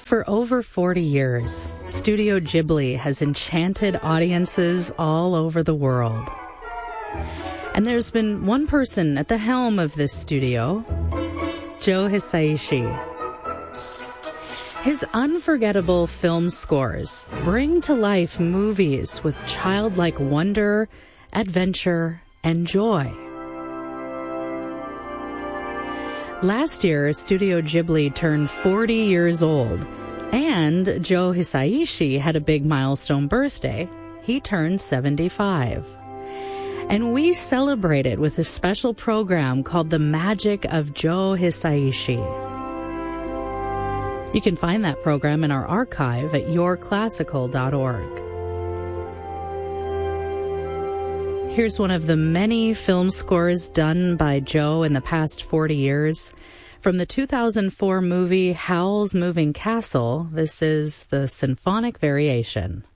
For over 40 years, Studio Ghibli has enchanted audiences all over the world. And there's been one person at the helm of this studio, Joe Hisaishi. His unforgettable film scores bring to life movies with childlike wonder, adventure, and joy. Last year, Studio Ghibli turned 40 years old, and Joe Hisaishi had a big milestone birthday. He turned 75. And we celebrated with a special program called The Magic of Joe Hisaishi. You can find that program in our archive at yourclassical.org. Here's one of the many film scores done by Joe in the past 40 years. From the 2004 movie Howl's Moving Castle, this is the Symphonic Variation.